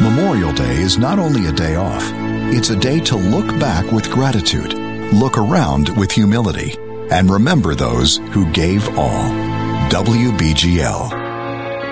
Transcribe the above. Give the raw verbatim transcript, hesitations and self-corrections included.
Memorial Day is not only a day off, it's a day to look back with gratitude, look around with humility, and remember those who gave all. W B G L.